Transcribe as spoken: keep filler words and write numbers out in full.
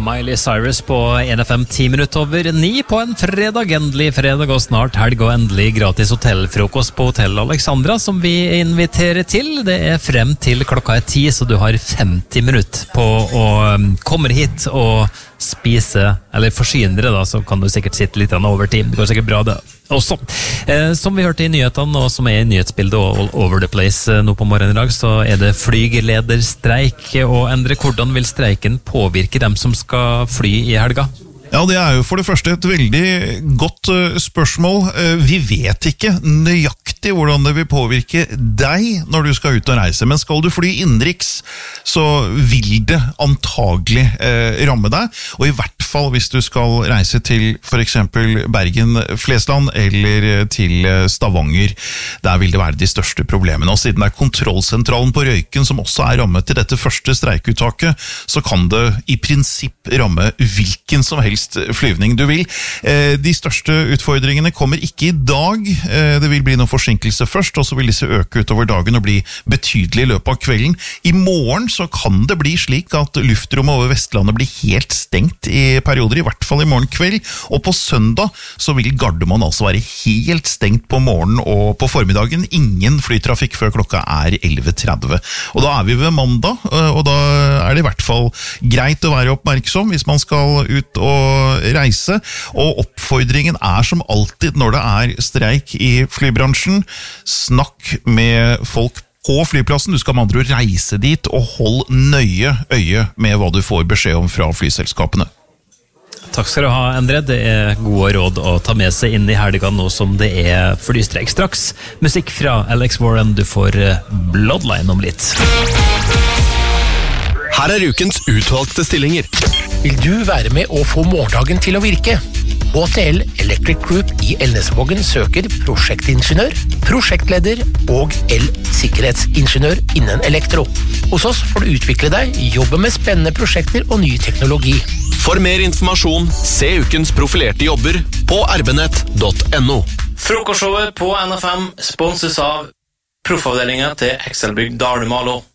Miley Cyrus på en F M ti minutter over ni på en fredag, endelig fredag og snart helg og endelig gratis hotellfrokost på Hotell Alexandra som vi inviterer til. Det er frem til klokka er ti, så du har femti minutter på å komme hit og spise, eller forsyne dere da, så kan du sikkert sitte litt over tid. Det går sikkert bra det også. Eh, som vi hørte i nyhetene, og som er i nyhetsbildet all over the place eh, nå på morgenen i dag, så er det flygelederstreik, og Endre, hvordan vil streiken påvirke dem som skal fly i helga? Ja, det er jo for det første et veldig godt uh, spørsmål. Uh, vi vet ikke nøyaktig hvordan det vil påvirke deg når du skal ut og reise, men skal du fly innenriks, så vil det antagelig uh, ramme deg, og i hvert fall hvis du skal reise til for eksempel Bergen, Flesland eller til Stavanger. Der vil det være de største problemene, og siden det er kontrollsentralen på Røyken som også er rammet til dette første streikuttaket, så kan det i prinsipp ramme hvilken som helst flyvning du vil. De største utfordringene kommer ikke i dag. Det vil bli noen forsinkelse først, og så vil disse øke utover dagen og bli betydelig i løpet av kvelden. I morgen så kan det bli slik at luftrommet over Vestlandet blir helt stengt i perioder, i hvert fall i morgen kveld. Og på søndag så vil Gardermoen altså være helt stengt på morgenen og på formiddagen. Ingen flytrafikk før klokka er elleve tretti. Og da er vi ved mandag, og da er det i hvert fall greit å være oppmerksom hvis man skal ut og reise, og oppfordringen er som alltid når det er streik i flybransjen, snakk med folk på flyplassen. Du skal med andre ord reise dit, og hold nøye øye med hva du får beskjed om fra flyselskapene. Takk skal du ha, Endre. Det er gode råd å ta med seg inn i helga nå som det er flystreik straks. Musikk fra Alex Warren, du får Bloodline om litt. Her er ukens utvalgte stillinger. Vil du være med å få morgendagen til å virke? H T L Electric Group i Elnesvågen søker prosjektingeniør, prosjektleder og el-sikkerhetsingeniør innen elektro. Hos oss får du utvikle deg, jobbe med spennende prosjekter og ny teknologi. For mer informasjon, se ukens profilerte jobber på erbenett punktum no. Frokostshowet på N F M sponses av proffavdelingen til Excelbygg Dalmalo.